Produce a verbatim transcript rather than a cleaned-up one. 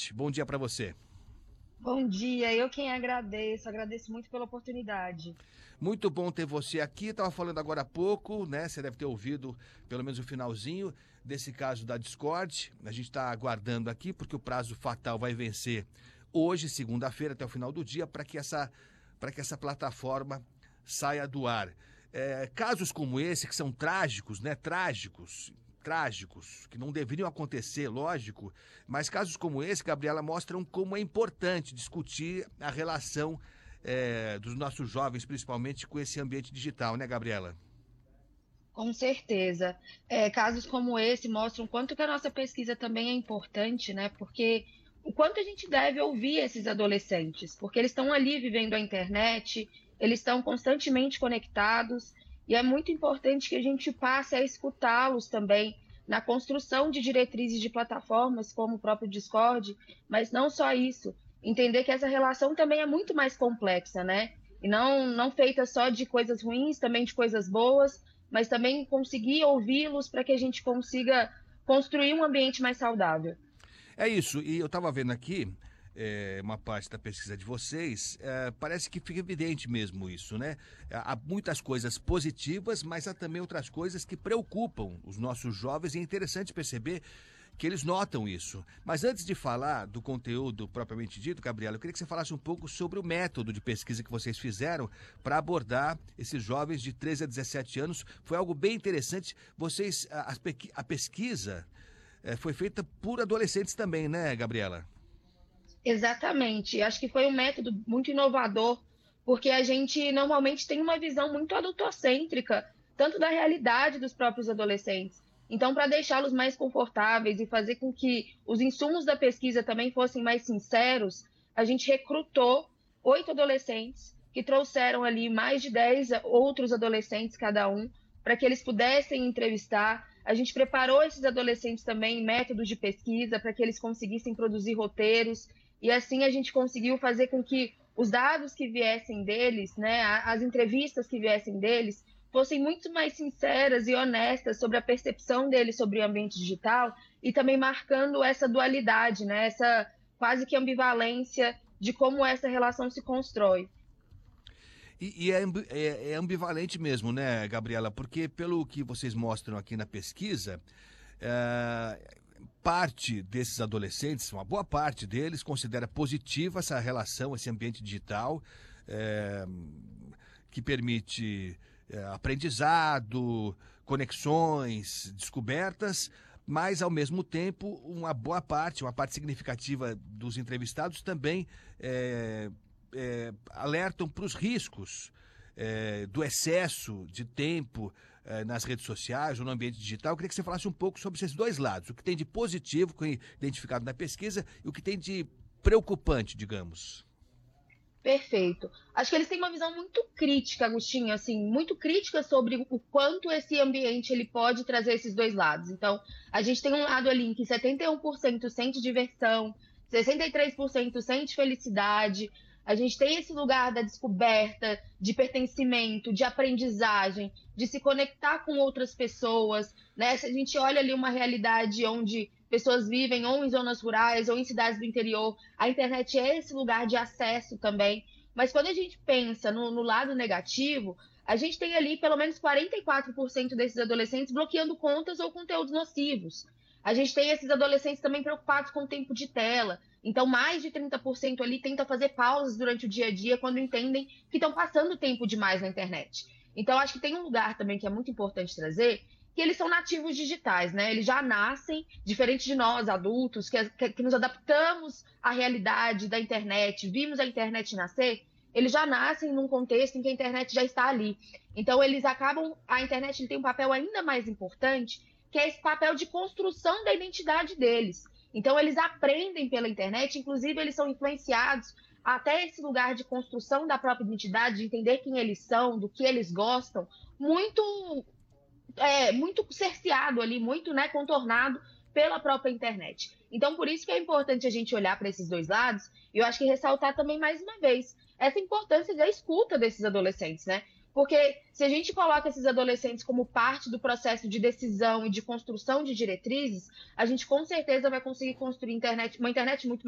Elizabeth, bom dia para você. Bom dia, eu quem agradeço, agradeço muito pela oportunidade. Muito bom ter você aqui. Estava falando agora há pouco, né? Você deve ter ouvido pelo menos o finalzinho desse caso da Discord. A gente está aguardando aqui porque o prazo fatal vai vencer hoje, segunda-feira, até o final do dia, para que essa, para que essa plataforma saia do ar. É, casos como esse, que são trágicos, né? Trágicos. Trágicos, que não deveriam acontecer, lógico, mas casos como esse, Gabriela, mostram como é importante discutir a relação é, dos nossos jovens, principalmente com esse ambiente digital, né, Gabriela? Com certeza. É, casos como esse mostram o quanto que a nossa pesquisa também é importante, né? Porque o quanto a gente deve ouvir esses adolescentes, porque eles estão ali vivendo a internet, eles estão constantemente conectados, e é muito importante que a gente passe a escutá-los também na construção de diretrizes de plataformas como o próprio Discord, mas não só isso, entender que essa relação também é muito mais complexa, né? E não, não feita só de coisas ruins, também de coisas boas, mas também conseguir ouvi-los para que a gente consiga construir um ambiente mais saudável. É isso, e eu estava vendo aqui é, uma parte da pesquisa de vocês, é, parece que fica evidente mesmo isso, né? Há muitas coisas positivas, mas há também outras coisas que preocupam os nossos jovens e é interessante perceber que eles notam isso. Mas antes de falar do conteúdo propriamente dito, Gabriela, eu queria que você falasse um pouco sobre o método de pesquisa que vocês fizeram para abordar esses jovens de treze a dezessete anos. Foi algo bem interessante. Vocês, a, a pesquisa é, foi feita por adolescentes também, né, Gabriela? Exatamente. Acho que foi um método muito inovador, porque a gente normalmente tem uma visão muito adultocêntrica, tanto da realidade dos próprios adolescentes. Então, para deixá-los mais confortáveis e fazer com que os insumos da pesquisa também fossem mais sinceros, a gente recrutou oito adolescentes que trouxeram ali mais de dez outros adolescentes cada um, para que eles pudessem entrevistar. A gente preparou esses adolescentes também em métodos de pesquisa para que eles conseguissem produzir roteiros. E assim a gente conseguiu fazer com que os dados que viessem deles, né, as entrevistas que viessem deles, fossem muito mais sinceras e honestas sobre a percepção deles sobre o ambiente digital e também marcando essa dualidade, né, essa quase que ambivalência de como essa relação se constrói. E, e é, é, é ambivalente mesmo, né, Gabriela? Porque pelo que vocês mostram aqui na pesquisa, é, parte desses adolescentes, uma boa parte deles, considera positiva essa relação, esse ambiente digital, é, que permite é, aprendizado, conexões, descobertas, mas, ao mesmo tempo, uma boa parte, uma parte significativa dos entrevistados também é, é, alertam para os riscos é, do excesso de tempo é, nas redes sociais ou no ambiente digital. Eu queria que você falasse um pouco sobre esses dois lados, o que tem de positivo, que foi identificado na pesquisa, e o que tem de preocupante, digamos. Perfeito. Acho que eles têm uma visão muito crítica, Agostinho, assim, muito crítica sobre o quanto esse ambiente ele pode trazer esses dois lados. Então, a gente tem um lado ali em que setenta e um por cento sente diversão, sessenta e três por cento sente felicidade. A gente tem esse lugar da descoberta, de pertencimento, de aprendizagem, de se conectar com outras pessoas, né? Se a gente olha ali uma realidade onde pessoas vivem ou em zonas rurais ou em cidades do interior, a internet é esse lugar de acesso também. Mas quando a gente pensa no, no lado negativo, a gente tem ali pelo menos quarenta e quatro por cento desses adolescentes bloqueando contas ou conteúdos nocivos. A gente tem esses adolescentes também preocupados com o tempo de tela. Então, mais de trinta por cento ali tenta fazer pausas durante o dia a dia quando entendem que estão passando tempo demais na internet. Então, acho que tem um lugar também que é muito importante trazer, que eles são nativos digitais, né? Eles já nascem, diferente de nós, adultos, que, que, que nos adaptamos à realidade da internet, vimos a internet nascer, eles já nascem num contexto em que a internet já está ali. Então, eles acabam, a internet tem um papel ainda mais importante, que é esse papel de construção da identidade deles. Então, eles aprendem pela internet, inclusive eles são influenciados até esse lugar de construção da própria identidade, de entender quem eles são, do que eles gostam, muito É, muito cerceado ali, muito, né, contornado pela própria internet. Então, por isso que é importante a gente olhar para esses dois lados, e eu acho que ressaltar também, mais uma vez, essa importância da escuta desses adolescentes, né? Porque se a gente coloca esses adolescentes como parte do processo de decisão e de construção de diretrizes, a gente com certeza vai conseguir construir internet, uma internet muito